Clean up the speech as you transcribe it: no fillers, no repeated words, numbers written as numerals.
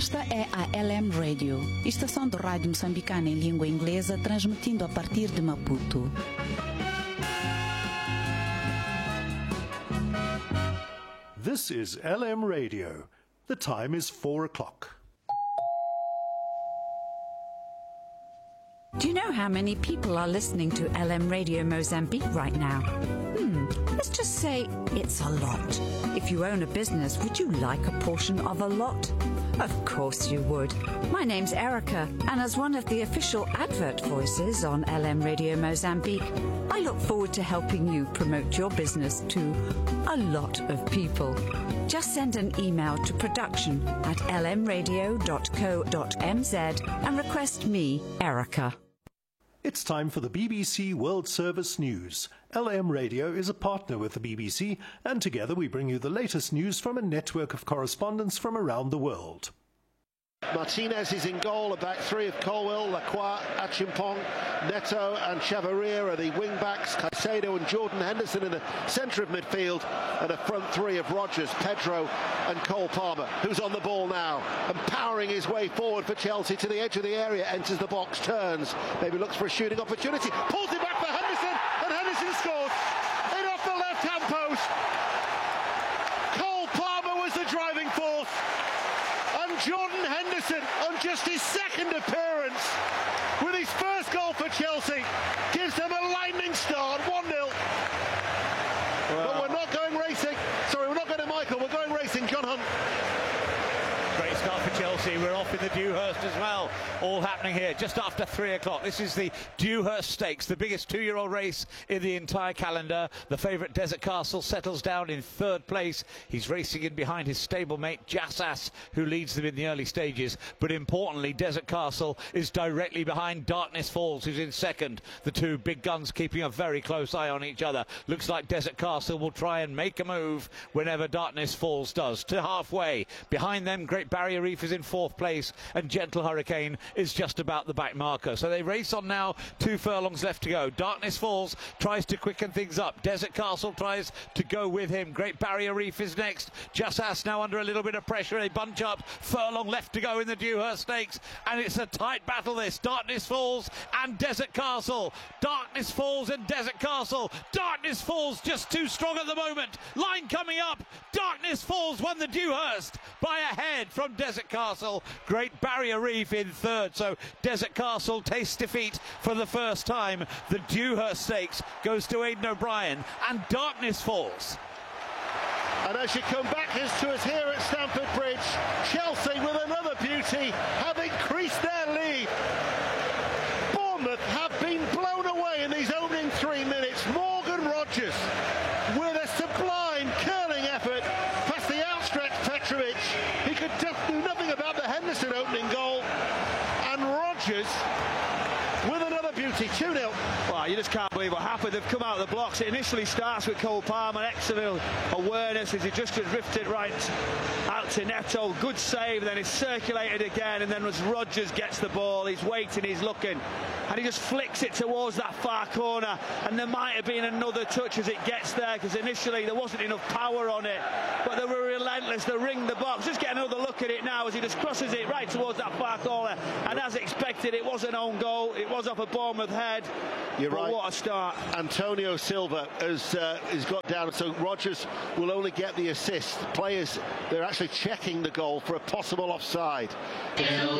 Esta é a LM Radio, estação de rádio moçambicana em língua inglesa, transmitindo a partir de Maputo. This is LM Radio. The time is 4 o'clock. Do you know how many people are listening to LM Radio Mozambique right now? Let's just say it's a lot. If you own a business, would you like a portion of a lot? Of course you would. My name's Erica, and as one of the official advert voices on LM Radio Mozambique, I look forward to helping you promote your business to a lot of people. Just send an email to production@lmradio.co.mz and request me, Erica. It's time for the BBC World Service News. LM Radio is a partner with the BBC, and together we bring you the latest news from a network of correspondents from around the world. Martinez is in goal, a back three of Colwell, Lacroix, Achimpong, Neto and Chavaria are the wing-backs, Caicedo and Jordan Henderson in the centre of midfield, and a front three of Rodgers, Pedro and Cole Palmer, who's on the ball now and powering his way forward for Chelsea to the edge of the area, enters the box, turns, maybe looks for a shooting opportunity, pulls it back for Henderson, and Henderson scores in off the left-hand post. Cole Palmer was the driving force, and Jordan Henderson, on just his second appearance, with his first goal for Chelsea, gives them a lightning start, 1-0. But we're not going racing. Sorry, we're not going to Michael, we're going racing. John Hunt. Great start for Chelsea. We're off in the Dewhurst as well. All happening here just after 3 o'clock. This is the Dewhurst Stakes, the biggest two-year-old race in the entire calendar. The favourite Desert Castle settles down in third place. He's racing in behind his stablemate Jassas, who leads them in the early stages. But importantly, Desert Castle is directly behind Darkness Falls, who's in second. The two big guns keeping a very close eye on each other. Looks like Desert Castle will try and make a move whenever Darkness Falls does. To halfway. Behind them, Great Barrier Reef is in fourth place, and Gentle Hurricane is just about the back marker. So they race on now, 2 furlongs left to go. Darkness Falls tries to quicken things up. Desert Castle tries to go with him. Great Barrier Reef is next. Jassas now under a little bit of pressure. They bunch up. Furlong left to go in the Dewhurst Stakes, and it's a tight battle this. Darkness Falls and Desert Castle. Darkness Falls and Desert Castle. Darkness Falls just too strong at the moment. Line coming up. Darkness Falls won the Dewhurst by a head from Desert Castle. Great Barrier Reef in third, so Desert Castle tastes defeat for the first time. The Dewhurst Stakes goes to Aidan O'Brien, and Darkness Falls. And as you come back to us here at Stamford Bridge, Chelsea with another beauty have increased their lead. Bournemouth have been blown away in these opening 3 minutes. Morgan Rodgers with a sublime curling effort past the outstretched Petrovic. He could do nothing about the Henderson opening goal, and Rodgers with another beauty, 2-0. Well, you just can't believe what happened. They've come out of the blocks. It initially starts with Cole Palmer, excellent awareness as he just drifted right out to Neto. Good save, then it's circulated again, and then as Rodgers gets the ball, he's waiting, he's looking, and he just flicks it towards that far corner, and there might have been another touch as it gets there, because initially there wasn't enough power on it, but they were relentless. They ringed the box. Just get another look at it now as he just crosses it right towards that far corner, and as expected, it was an own goal. It was off a Bournemouth head. You're right. What a start. Antonio Silva has got down, so Rodgers will only get the assist. Players, they're actually checking the goal for a possible offside.